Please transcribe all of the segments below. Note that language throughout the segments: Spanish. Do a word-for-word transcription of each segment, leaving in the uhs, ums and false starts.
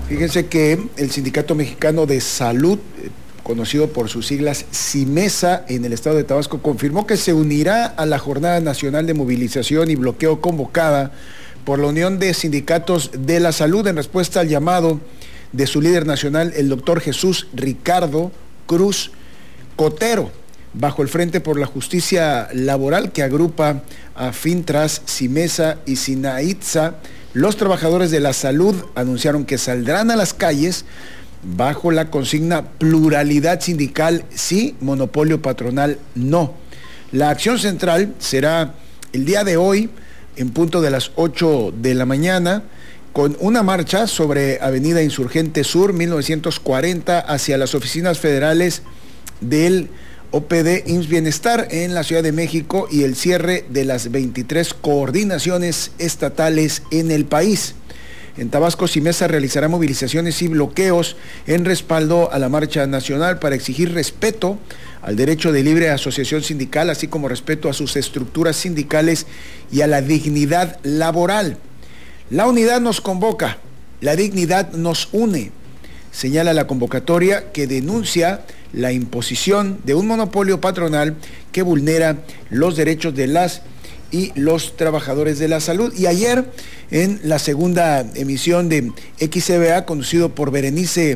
Fíjense que el Sindicato Mexicano de Salud, conocido por sus siglas SIMESA, en el estado de Tabasco, confirmó que se unirá a la Jornada Nacional de Movilización y Bloqueo convocada por la Unión de Sindicatos de la Salud en respuesta al llamado de su líder nacional, el doctor Jesús Ricardo Cruz Cotero, bajo el Frente por la Justicia Laboral, que agrupa a FINTRAS, SIMESA y SINAITSA. Los trabajadores de la salud anunciaron que saldrán a las calles bajo la consigna pluralidad sindical sí, monopolio patronal no. La acción central será el día de hoy en punto de las ocho de la mañana, con una marcha sobre Avenida Insurgente Sur mil novecientos cuarenta hacia las oficinas federales del O P D I M S S Bienestar en la Ciudad de México y el cierre de las veintitrés coordinaciones estatales en el país. En Tabasco, SIMESA realizará movilizaciones y bloqueos en respaldo a la marcha nacional para exigir respeto al derecho de libre asociación sindical, así como respeto a sus estructuras sindicales y a la dignidad laboral. La unidad nos convoca, la dignidad nos une, señala la convocatoria que denuncia la imposición de un monopolio patronal que vulnera los derechos de las y los trabajadores de la salud. Y ayer, en la segunda emisión de X C B A, conducido por Berenice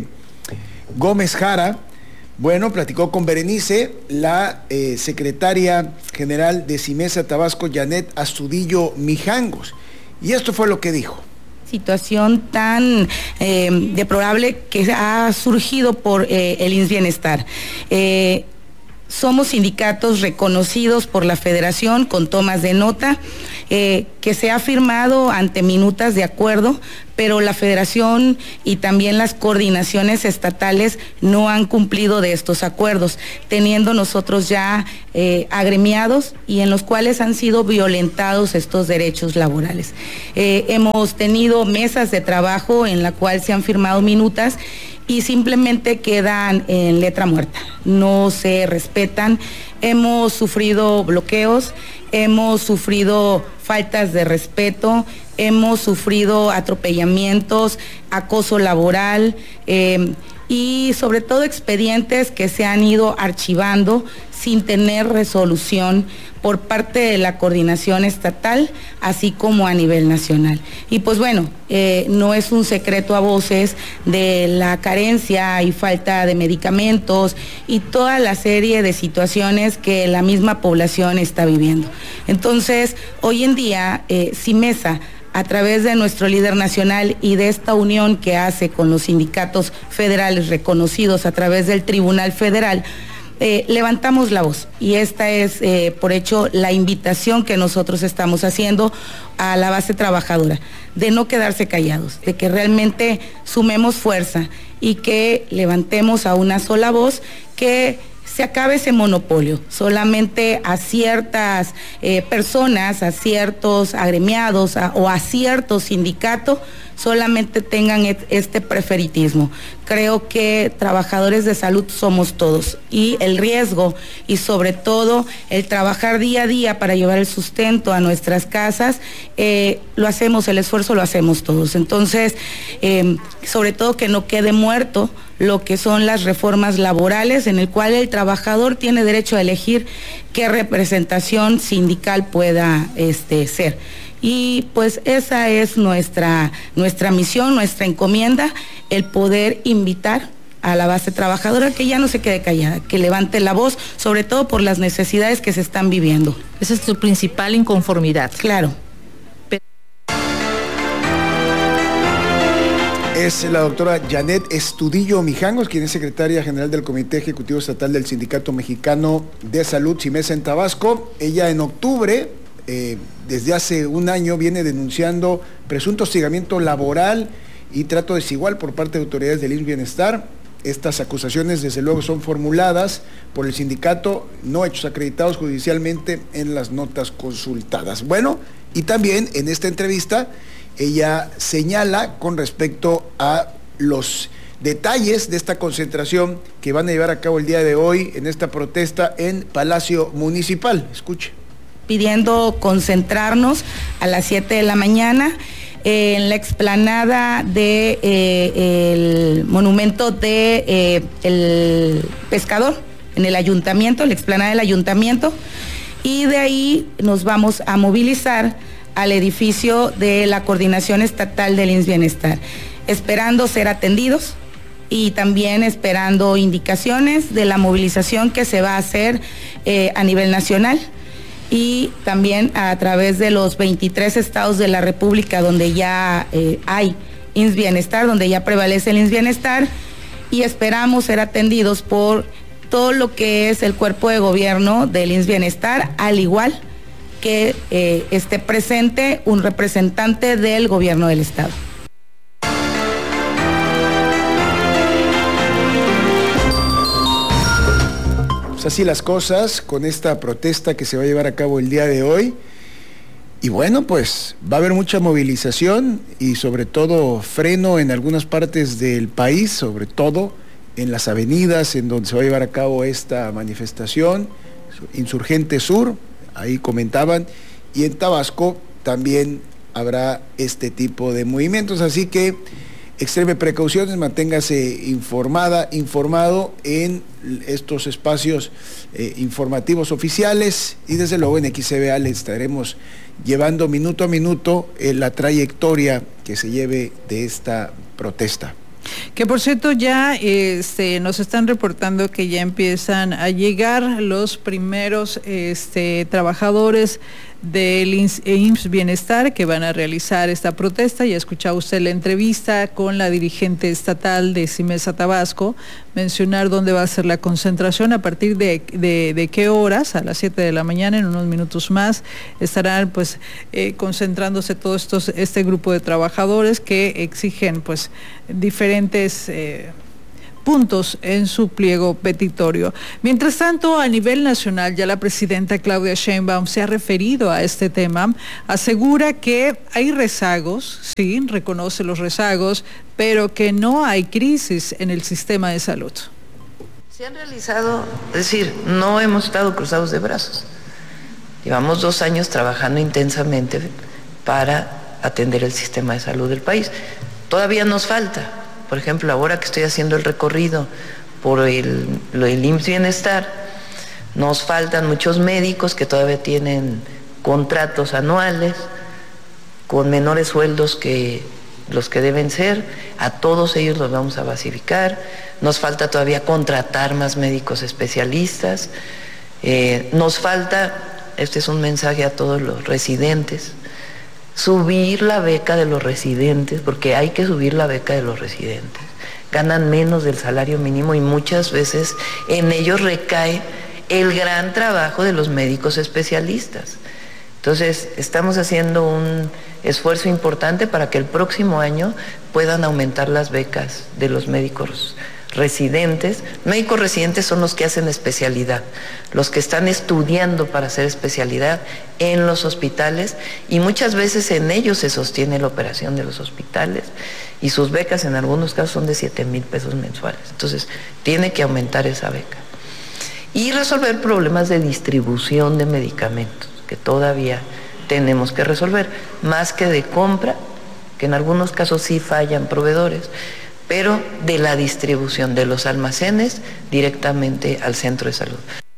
Gómez Jara, bueno, platicó con Berenice la eh, secretaria general de SIMESA Tabasco, Janet Astudillo Mijangos. Y esto fue lo que dijo. Situación tan eh, deplorable que ha surgido por eh, el I M S S Bienestar. Eh, somos sindicatos reconocidos por la Federación con tomas de nota, eh, que se ha firmado ante minutas de acuerdo, pero la Federación y también las coordinaciones estatales no han cumplido de estos acuerdos, teniendo nosotros ya eh, agremiados y en los cuales han sido violentados estos derechos laborales. Eh, hemos tenido mesas de trabajo en la cual se han firmado minutas y simplemente quedan en letra muerta, no se respetan. Hemos sufrido bloqueos, hemos sufrido faltas de respeto, hemos sufrido atropellamientos, acoso laboral eh, y sobre todo expedientes que se han ido archivando sin tener resolución por parte de la coordinación estatal, así como a nivel nacional. Y pues bueno, eh, no es un secreto a voces de la carencia y falta de medicamentos y toda la serie de situaciones que la misma población está viviendo. Entonces, hoy en día, eh, SIMESA, a través de nuestro líder nacional y de esta unión que hace con los sindicatos federales reconocidos a través del Tribunal Federal, Eh, levantamos la voz y esta es eh, por hecho la invitación que nosotros estamos haciendo a la base trabajadora, de no quedarse callados, de que realmente sumemos fuerza y que levantemos a una sola voz, que se acabe ese monopolio, solamente a ciertas eh, personas, a ciertos agremiados a, o a ciertos sindicatos solamente tengan este preferitismo. Creo que trabajadores de salud somos todos y el riesgo y sobre todo el trabajar día a día para llevar el sustento a nuestras casas, eh, lo hacemos, el esfuerzo lo hacemos todos. Entonces, eh, sobre todo que no quede muerto lo que son las reformas laborales, en el cual el trabajador tiene derecho a elegir qué representación sindical pueda este, ser. Y pues esa es nuestra, nuestra misión, nuestra encomienda, el poder invitar a la base trabajadora que ya no se quede callada, que levante la voz, sobre todo por las necesidades que se están viviendo. Esa es tu principal inconformidad. Claro. Es la doctora Janet Astudillo Mijangos, quien es secretaria general del Comité Ejecutivo Estatal del Sindicato Mexicano de Salud, SIMESA en Tabasco. Ella en octubre, eh, desde hace un año, viene denunciando presunto hostigamiento laboral y trato desigual por parte de autoridades del I M S S Bienestar. Estas acusaciones, desde luego, son formuladas por el sindicato, no hechos acreditados judicialmente en las notas consultadas. Bueno, y también en esta entrevista ella señala con respecto a los detalles de esta concentración que van a llevar a cabo el día de hoy en esta protesta en Palacio Municipal. Escuche. Pidiendo concentrarnos a las siete de la mañana eh, en la explanada de eh, el monumento de eh, el pescador, en el ayuntamiento, la explanada del ayuntamiento, y de ahí nos vamos a movilizar al edificio de la Coordinación Estatal del I M S S Bienestar, esperando ser atendidos y también esperando indicaciones de la movilización que se va a hacer eh, a nivel nacional y también a través de los veintitrés estados de la República donde ya eh, hay I M S S Bienestar, donde ya prevalece el I M S S Bienestar, y esperamos ser atendidos por todo lo que es el cuerpo de gobierno del I M S S Bienestar, al igual que eh, esté presente un representante del gobierno del estado. Pues así las cosas con esta protesta que se va a llevar a cabo el día de hoy. Y bueno, pues va a haber mucha movilización y sobre todo freno en algunas partes del país, sobre todo en las avenidas en donde se va a llevar a cabo esta manifestación, Insurgente Sur, ahí comentaban, y en Tabasco también habrá este tipo de movimientos, así que extreme precauciones, manténgase informada, informado en estos espacios eh, informativos oficiales, y desde luego en X C B A le estaremos llevando minuto a minuto eh, la trayectoria que se lleve de esta protesta. Que por cierto ya este, nos están reportando que ya empiezan a llegar los primeros este, trabajadores del I M S S Bienestar que van a realizar esta protesta. Ya escuchaba usted la entrevista con la dirigente estatal de CIMESA Tabasco, mencionar dónde va a ser la concentración, a partir de, de, de qué horas, a las siete de la mañana, en unos minutos más, estarán pues eh, concentrándose todo estos, este grupo de trabajadores que exigen pues diferentes eh, puntos en su pliego petitorio. Mientras tanto, a nivel nacional, ya la presidenta Claudia Sheinbaum se ha referido a este tema, asegura que hay rezagos, sí, reconoce los rezagos, pero que no hay crisis en el sistema de salud. Se han realizado, es decir, no hemos estado cruzados de brazos. Llevamos dos años trabajando intensamente para atender el sistema de salud del país. Todavía nos falta. Por ejemplo, ahora que estoy haciendo el recorrido por el, el I M S S Bienestar, nos faltan muchos médicos que todavía tienen contratos anuales con menores sueldos que los que deben ser. A todos ellos los vamos a basificar. Nos falta todavía contratar más médicos especialistas. Eh, nos falta, este es un mensaje a todos los residentes, subir la beca de los residentes, porque hay que subir la beca de los residentes. Ganan menos del salario mínimo y muchas veces en ellos recae el gran trabajo de los médicos especialistas. Entonces, estamos haciendo un esfuerzo importante para que el próximo año puedan aumentar las becas de los médicos residentes. Médicos residentes son los que hacen especialidad, los que están estudiando para hacer especialidad en los hospitales, y muchas veces en ellos se sostiene la operación de los hospitales, y sus becas en algunos casos son de siete mil pesos mensuales. Entonces tiene que aumentar esa beca y resolver problemas de distribución de medicamentos que todavía tenemos que resolver, más que de compra, que en algunos casos sí fallan proveedores, pero de la distribución de los almacenes directamente al centro de salud.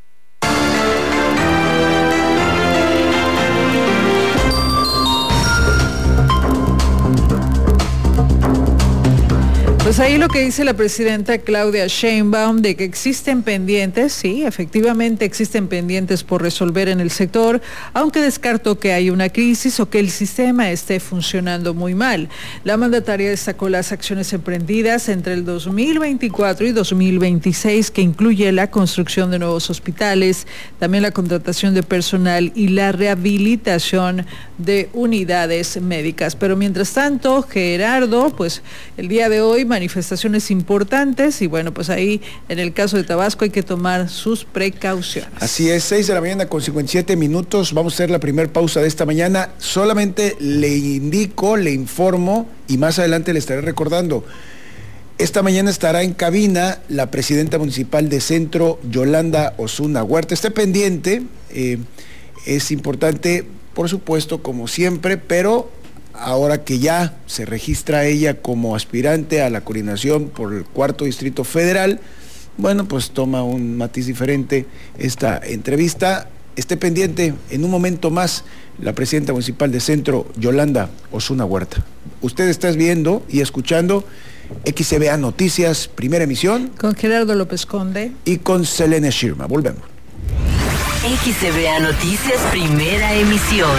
Pues ahí lo que dice la presidenta Claudia Sheinbaum de que existen pendientes, sí, efectivamente existen pendientes por resolver en el sector, aunque descartó que hay una crisis o que el sistema esté funcionando muy mal. La mandataria destacó las acciones emprendidas entre el dos mil veinticuatro y dos mil veintiséis, que incluye la construcción de nuevos hospitales, también la contratación de personal y la rehabilitación de unidades médicas. Pero mientras tanto, Gerardo, pues el día de hoy manifestaciones importantes y bueno, pues ahí en el caso de Tabasco hay que tomar sus precauciones. Así es, seis de la mañana con cincuenta y siete minutos, vamos a hacer la primera pausa de esta mañana. Solamente le indico, le informo y más adelante le estaré recordando. Esta mañana estará en cabina la presidenta municipal de Centro, Yolanda Osuna Huerta. Esté pendiente, eh, es importante, por supuesto, como siempre, pero ahora que ya se registra ella como aspirante a la coordinación por el cuarto distrito federal, bueno, pues toma un matiz diferente esta entrevista. Esté pendiente, en un momento más, la presidenta municipal de Centro, Yolanda Osuna Huerta. Usted está viendo y escuchando X C B A Noticias, primera emisión. Con Gerardo López Conde. Y con Selene Shirma. Volvemos. X C B A Noticias, primera emisión.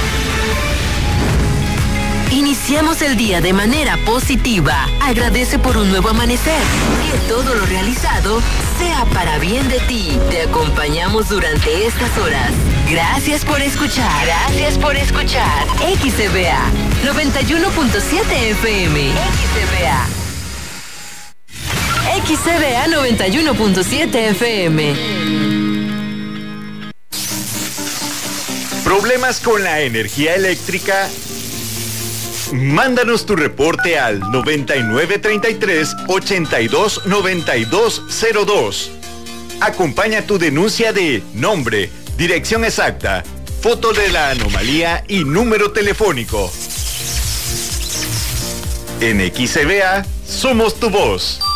Iniciamos el día de manera positiva. Agradece por un nuevo amanecer. Que todo lo realizado sea para bien de ti. Te acompañamos durante estas horas. Gracias por escuchar. Gracias por escuchar. X C B A noventa y uno punto siete F M. X C B A. X C B A noventa y uno punto siete F M. ¿Problemas con la energía eléctrica? Mándanos tu reporte al noventa y nueve treinta y tres ochenta y dos noventa y dos cero dos. Acompaña tu denuncia de nombre, dirección exacta, foto de la anomalía y número telefónico. En X C B A somos tu voz.